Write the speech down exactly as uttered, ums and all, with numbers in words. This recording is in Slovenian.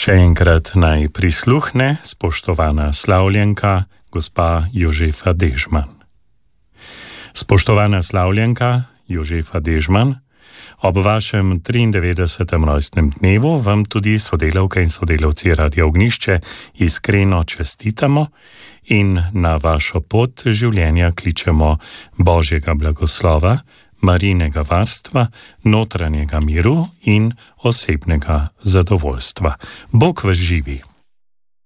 Še enkrat naj prisluhne spoštovana slavljenka, gospa Jožefa Dežman. Spoštovana slavljenka Jožefa Dežman, ob vašem triindevetdesetem rojstnem dnevu vam tudi sodelavke in sodelavci Radia Ognjišče iskreno čestitamo in na vašo pot življenja kličemo Božjega blagoslova, Marijinega varstva, notranjega miru in osebnega zadovoljstva. Bog vas živi.